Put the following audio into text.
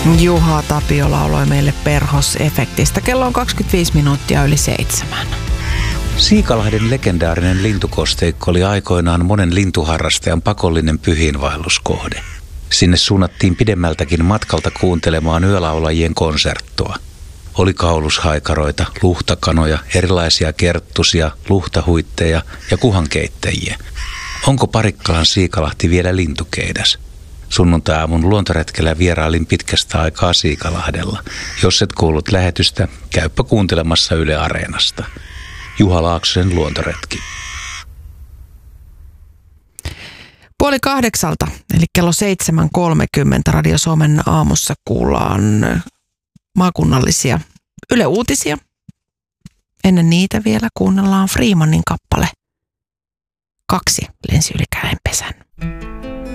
Juha Tapio lauloi meille Perhos-efektistä. Kello on 25 minuuttia yli 7. Siikalahden legendaarinen lintukosteikko oli aikoinaan monen lintuharrastajan pakollinen pyhiinvaelluskohde. Sinne suunnattiin pidemmältäkin matkalta kuuntelemaan yölaulajien konserttoa. Oli kaulushaikaroita, luhtakanoja, erilaisia kerttusia, luhtahuitteja ja kuhankeittäjiä. Onko Parikkalan Siikalahti vielä lintukeidas? Sunnuntai-aamun luontoretkellä vierailin pitkästä aikaa Siikalahdella. Jos et kuullut lähetystä, käyppä kuuntelemassa Yle Areenasta. Juha Laaksosen luontoretki. 7:30, eli kello 7.30 Radio Suomen aamussa kuullaan maakunnallisia Yle Uutisia. Ennen niitä vielä kuunnellaan Freemanin kappale 2 lensi yli käenpesän.